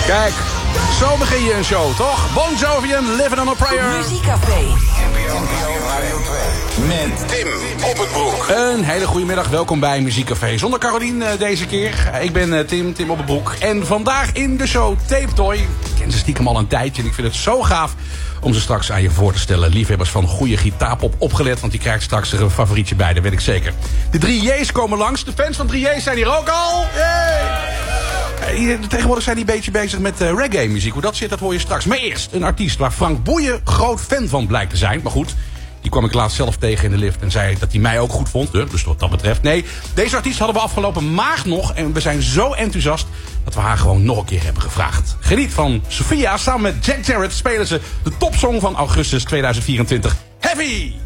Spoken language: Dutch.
Kijk, zo begin je een show, toch? Bon Jovi en Living on a Prayer. Muziekcafé. NPO Radio 2. Met Tim op het broek. Een hele goede middag, welkom bij Muziekcafé. Zonder Carolien deze keer. Ik ben Tim op het broek. En vandaag in de show Tape Toy. Ik ken ze stiekem al een tijdje en ik vind het zo gaaf om ze straks aan je voor te stellen. Liefhebbers van goede gitaarpop opgelet, want die krijgt straks er een favorietje bij, dat weet ik zeker. De 3J's komen langs. De fans van 3J's zijn hier ook al. Yay! Tegenwoordig zijn die een beetje bezig met reggae muziek. Hoe dat zit, dat hoor je straks. Maar eerst een artiest waar Frank Boeien groot fan van blijkt te zijn. Maar goed, die kwam ik laatst zelf tegen in de lift en zei dat hij mij ook goed vond. Dus wat dat betreft, nee. Deze artiest hadden we afgelopen maand nog. En we zijn zo enthousiast dat we haar gewoon nog een keer hebben gevraagd. Geniet van Sophia. Samen met Jack Jarrett spelen ze de topsong van augustus 2024. Heavy!